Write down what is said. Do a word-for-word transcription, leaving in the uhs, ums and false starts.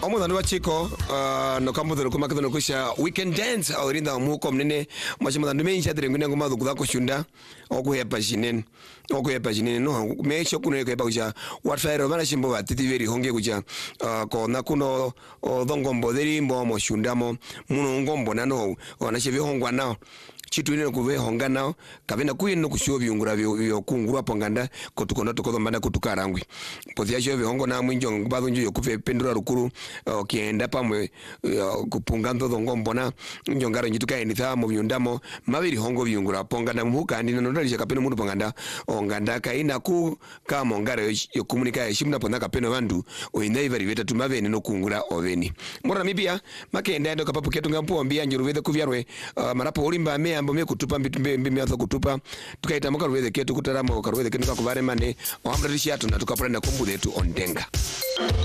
omo dando chiko uh, no kambo de kuma kadano kusha weekend dance aurinda muko mnene mashimo dando menja dire ngene ngoma do kudako shunda okuhepa jinen okuhepa jinen no me shokune ko kusha watfairo bana shimbo batiti veri honge kuja uh, ko nakuno odongombo deri mbo mo shundamo muno ngombo nano ona chevi hongwa nao chitu ine kuve honga nao kavena kuyino kushuo viungura vyo kungura ponganda kotukono tukodo mbanda kutukarangwi pothia shwe hongo na mwinjo ngubadho njo yokuve pendura rukuru uh, kienda pamwe uh, kupungando dongo mbona njongaro njituka enitha mu byundamo mabiri hongo viungura ponganda mhuka ndina nondalisha kapeno mundu ponganda onganda kaina ku kama ngaro yokomunika shimna ponda kapeno bandu oinda ivari veta tumavene no kungura oveni mora mibia makenda ndo kapapu ketu ngampo ambia njuruvede kuvyarwe uh, marapo olimba me ambo me kutupa mbitumbe mbimi azo kutupa tukaita muka ruweze ketu kutaramo karuweze ketu kakuvare mane ohamra rishiatu na tukapurana kumbu letu ondenga.